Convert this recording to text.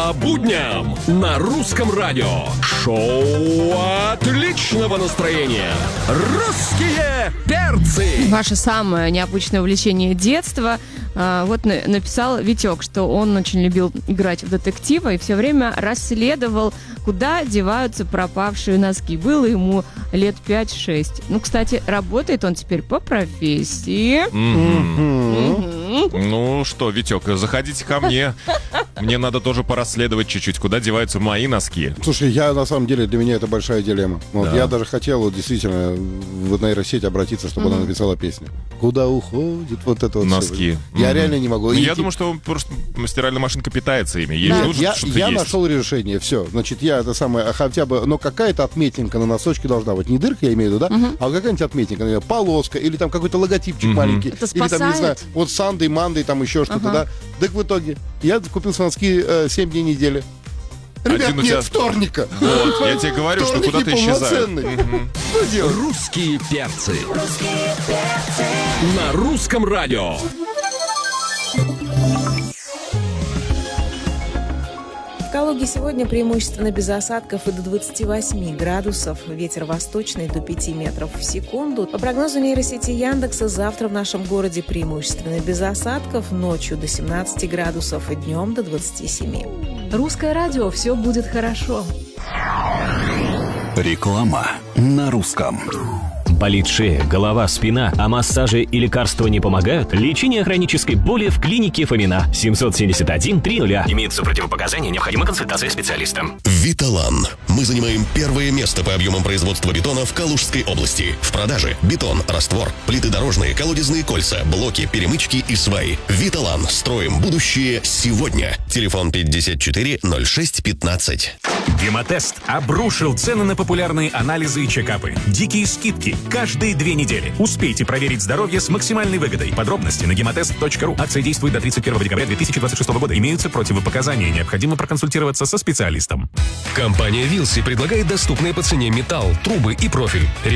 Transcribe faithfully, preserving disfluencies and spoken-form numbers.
По будням на русском радио. Шоу отличного настроения. Русские перцы. Ваше самое необычное увлечение детства. А, вот на- написал Витек, что он очень любил играть в детектива и все время расследовал, куда деваются пропавшие носки. Было ему лет пять-шесть. Ну, кстати, работает он теперь по профессии. Ну что, Витек, заходите ко мне. Мне надо тоже порасследовать чуть-чуть, куда деваются мои носки. Слушай, я на самом деле, для меня это большая дилемма. Вот, Да. я даже хотел вот, действительно в нейросеть обратиться, чтобы она написала песню. Куда уходит вот это вот Носки. всё. Я Мгм. реально не могу. Ну, И я ти- думаю, что просто стиральная машинка питается ими. Ей Да. нужно я, что-то я есть. нашел решение, все. Значит, я это самое, а хотя бы, но какая-то отметинка на носочке должна быть. Не дырка, я имею в виду, да? А какая-нибудь отметинка, например, полоска, или там какой-то логотипчик маленький. Это или там, не спасает? знаю, вот Сандой, Мандой, там еще что-то, да? Так в итоге, я купил носки э, семь дней недели. Ребят, Один у нет тебя- вторника. Вот, я тебе говорю, что Вторник куда-то исчезает. неполноценный. Что делать? Русские перцы. На русском радио. В Калуге сегодня преимущественно без осадков и до двадцати восьми градусов. Ветер восточный до пяти метров в секунду. По прогнозу нейросети Яндекса, завтра в нашем городе преимущественно без осадков, ночью до семнадцати градусов и днем до двадцати семи. Русское радио, все будет хорошо. Реклама на русском. Болит шея, голова, спина, а массажи и лекарства не помогают? Лечение хронической боли в клинике Фомина. семьсот семьдесят один триста. Имеются противопоказания, необходима консультация специалиста. Виталан. Мы занимаем первое место по объемам производства бетона в Калужской области. В продаже бетон, раствор, плиты дорожные, колодезные кольца, блоки, перемычки и сваи. Виталан. Строим будущее сегодня. Телефон пятьдесят четыре ноль шесть пятнадцать. Гемотест обрушил цены на популярные анализы и чекапы. Дикие скидки каждые две недели. Успейте проверить здоровье с максимальной выгодой. Подробности на гемотест точка ру. Акция действует до тридцать первого декабря две тысячи двадцать шестого года. Имеются противопоказания. Необходимо проконсультироваться со специалистом. Компания Вилси предлагает доступные по цене металл, трубы и профиль.